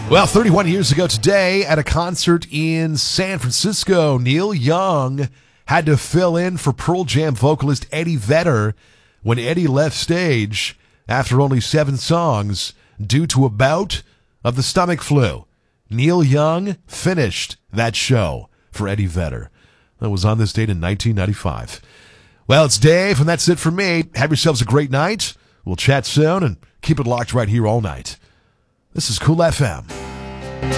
Well, 31 years ago today, at a concert in San Francisco, Neil Young had to fill in for Pearl Jam vocalist Eddie Vedder when Eddie left stage after only 7 songs due to a bout of the stomach flu. Neil Young finished that show for Eddie Vedder. That was on this date in 1995. Well, it's Dave, and that's it for me. Have yourselves a great night. We'll chat soon, and keep it locked right here all night. This is Cool FM.